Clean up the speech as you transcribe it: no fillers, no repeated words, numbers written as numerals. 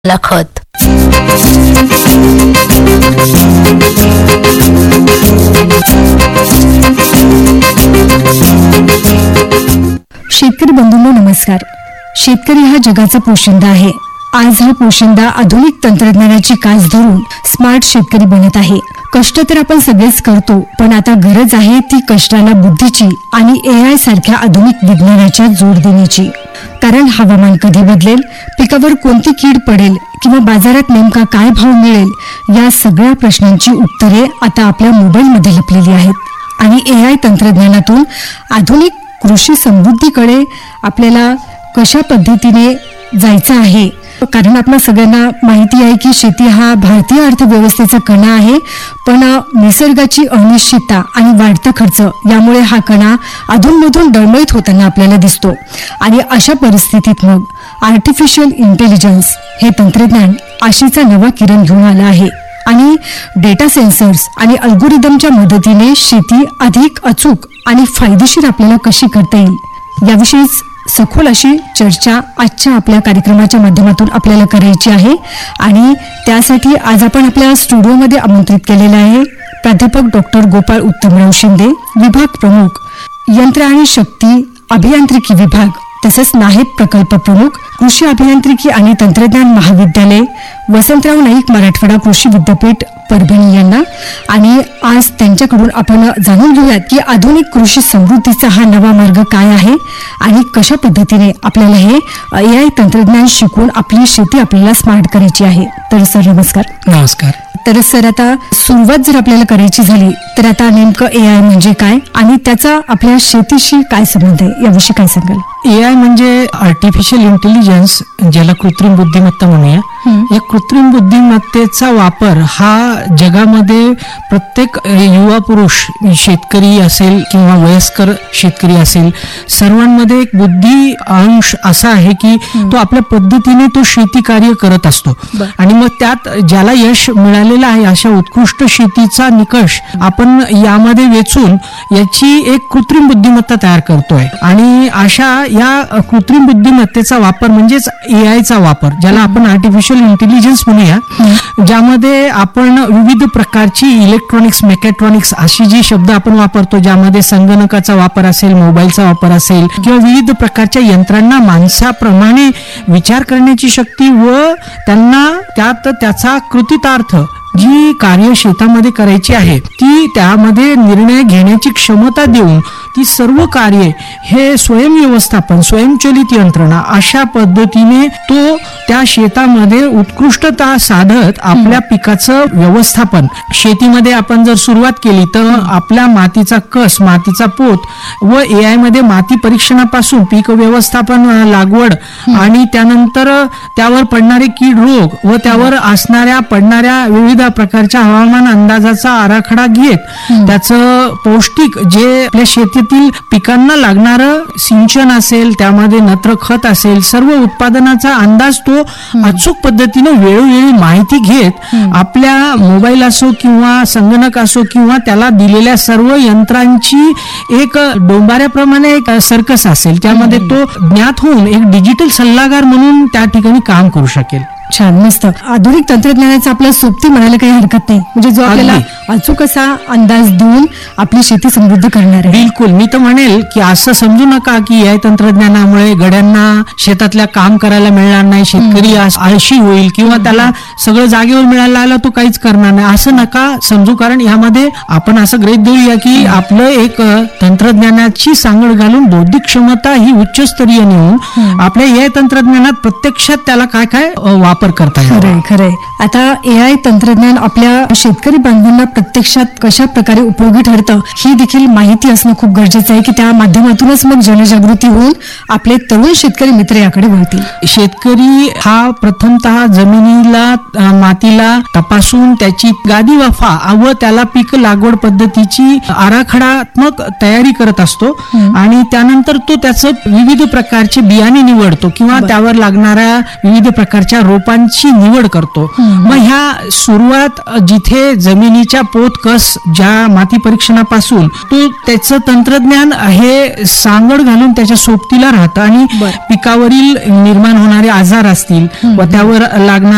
खत. शेतकरी बंधूंनो नमस्कार. शेतकरी हा जगाचा पोशिंदा आहे. आज हा पोशिंदा आधुनिक तंत्रज्ञानाची कास धरून स्मार्ट शेतकरी बनत आहे. कष्ट तर आपण सगळेच करतो, पण आता गरज आहे ती कष्टाला बुद्धीची आणि AI सारख्या आधुनिक विज्ञानाच्या जोड देण्याची. कारण हवामान कधी बदलेल, पिकावर कोणती कीड पडेल किंवा बाजारात नेमका काय भाव मिळेल या सगळ्या प्रश्नांची उत्तरे आता आपल्या मोबाईलमध्ये लपलेली आहेत. आणि AI तंत्रज्ञानातून आधुनिक कृषी समृद्धीकडे आपल्याला कशा पद्धतीने जायचं आहे. कारण आपल्या सगळ्यांना माहिती आहे की शेती हा भारतीय अर्थव्यवस्थेचा कणा आहे, पण निसर्गाची अनिश्चितता आणि वाढता खर्च यामुळे हा कणा अधूनमधून डळमळीत होताना आपल्याला दिसतो. आणि अशा परिस्थितीत मग आर्टिफिशियल इंटेलिजन्स हे तंत्रज्ञान आशेचा नवा किरण घेऊन आला आहे. आणि डेटा सेन्सर्स आणि अल्गोरिदमच्या मदतीने शेती अधिक अचूक आणि फायदेशीर आपल्याला कशी करता येईल याविषयीच सखोल अशी चर्चा आजच्या आपल्या कार्यक्रमाच्या माध्यमातून आपल्याला करायची आहे. आणि त्यासाठी आज आपण आपल्या स्टुडिओमध्ये आमंत्रित केलेले आहे प्राध्यापक डॉक्टर गोपाळ उत्तमराव शिंदे, विभाग प्रमुख यंत्र आणि शक्ती अभियांत्रिकी विभाग, तसंच नाहेब प्रकल्प प्रमुख कृषी अभियांत्रिकी आणि तंत्रज्ञान महाविद्यालय, वसंतराव नाईक मराठवाडा कृषी विद्यापीठ परभणी यांना. आणि आज त्यांच्याकडून आपण जाणून घेऊयात की आधुनिक कृषी समृद्धीचा हा नवा मार्ग काय आहे आणि कशा पद्धतीने आपल्याला हे AI तंत्रज्ञान शिकून आपली शेती आपल्याला स्मार्ट करायची आहे. तर सर नमस्कार. नमस्कार. तर सर, आता सुरुवात जर आपल्याला करायची झाली तर आता नेमकं AI म्हणजे काय आणि त्याचा आपल्या शेतीशी काय संबंध आहे याविषयी काय सांगाल? AI म्हणजे आर्टिफिशियल इंटेलिजन्स, ज्याला कृत्रिम बुद्धिमत्ता म्हणूया. या कृत्रिम बुद्धिमत्तेचा वापर हा जगामध्ये प्रत्येक युवा पुरुष, शेतकरी असेल किंवा वयस्कर शेतकरी असेल, सर्वांमध्ये एक बुद्धी अंश असा आहे की तो आपल्या पद्धतीने तो शेती कार्य करत असतो. आणि मग त्यात ज्याला यश मिळालेलं आहे अशा उत्कृष्ट शेतीचा निकष आपण यामध्ये वेचून याची एक कृत्रिम बुद्धिमत्ता तयार करतोय. आणि अशा या कृत्रिम बुद्धिमत्तेचा वापर म्हणजेच AIचा वापर, ज्याला आपण आर्टिफिशियल इंटेलिजन्स म्हणूया, ज्यामध्ये आपण विविध प्रकारची इलेक्ट्रॉनिक्स, मेकॅट्रॉनिक्स अशी जी शब्द आपण वापरतो, ज्यामध्ये संगणकाचा वापर असेल, मोबाईलचा वापर असेल किंवा विविध प्रकारच्या यंत्रांना माणसाप्रमाणे विचार करण्याची शक्ती व त्यांना त्यात त्याचा कृतितार्थ जी कार्य शेतामध्ये करायची आहे ती त्यामध्ये निर्णय घेण्याची क्षमता देऊन ती सर्व कार्य हे स्वयंव्यवस्थापन, स्वयंचलित यंत्रणा अशा पद्धतीने तो त्या शेतामध्ये उत्कृष्टता साधत आपल्या पिकाचं व्यवस्थापन. शेतीमध्ये आपण जर सुरुवात केली तर आपल्या मातीचा कस, मातीचा पोत व AI मध्ये माती परीक्षणापासून पीक व्यवस्थापन, लागवड आणि त्यानंतर त्यावर पडणारे कीड रोग व त्यावर असणाऱ्या पडणाऱ्या विविध प्रकारच्या हवामान अंदाजाचा आराखडा घेत त्याचं पौष्टिक जे आपल्या शेतीतील पिकांना लागणारं सिंचन असेल, त्यामध्ये नत्र खत असेल, सर्व उत्पादनाचा अंदाज तो अचूक पद्धतीने वेळोवेळी माहिती घेत आपल्या मोबाईल असो किंवा संगणक असो किंवा त्याला दिलेल्या सर्व यंत्रांची एक डोंबाऱ्याप्रमाणे एक सर्कस असेल, त्यामध्ये तो ज्ञात होऊन एक डिजिटल सल्लागार म्हणून त्या ठिकाणी काम करू शकेल. छान, मस्त. आधुनिक तंत्रज्ञानाचा आपला सोबती म्हणायला काही हरकत नाही, म्हणजे जो आपल्याला अचूक असा अंदाज देऊन आपली शेती समृद्ध करणार आहे. बिलकुल. मी तर म्हणेल की असं समजू नका की AI तंत्रज्ञानामुळे गड्यांना शेतातल्या काम करायला मिळणार नाही, शेतकरी आळशी होईल किंवा त्याला सगळं जागेवर मिळायला आलं तो काहीच करणार नाही, असं नका समजू. कारण यामध्ये आपण असं गृहीत धरूया की आपलं एक तंत्रज्ञानाची सांगड घालून बौद्धिक क्षमता ही उच्चस्तरीय नेऊन आपल्या AI तंत्रज्ञानात प्रत्यक्षात त्याला काय काय वापर करता येईल. खरंय. आता AI तंत्रज्ञान आपल्या शेतकरी बांधवांना प्रत्यक्षात कशा प्रकारे उपयोगी ठरतं ही देखील माहिती असणं खूप गरजेचं आहे की त्या माध्यमातूनच मग जनजागृती होऊन आपले तरुण शेतकरी मित्र याकडे वळतील. शेतकरी हा प्रथमतः जमिनीला, मातीला तपासून त्याची गादी वाफा व त्याला पीक लागवड पद्धतीची आराखडात्मक तयारी करत असतो आणि त्यानंतर तो त्याचं विविध प्रकारचे बियाणे निवडतो किंवा त्यावर लागणाऱ्या विविध प्रकारच्या रोपांची निवड करतो. मग ह्या सुरुवात जिथे जमिनीच्या पोत कस ज्या माती परीक्षणापासून तो त्याचं तंत्रज्ञान हे सांगड घालून त्याच्या सोबतीला राहतं आणि पिकावरील निर्माण होणारे आजार असतील व त्यावर लागणार